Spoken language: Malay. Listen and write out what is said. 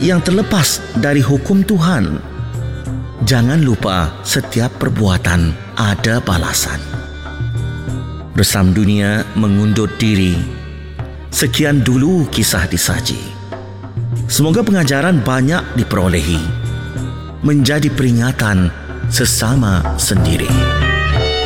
yang terlepas dari hukum Tuhan. Jangan lupa setiap perbuatan ada balasan. Bersama Dunia mengundur diri. Sekian dulu kisah disaji. Semoga pengajaran banyak diperolehi, menjadi peringatan sesama sendiri.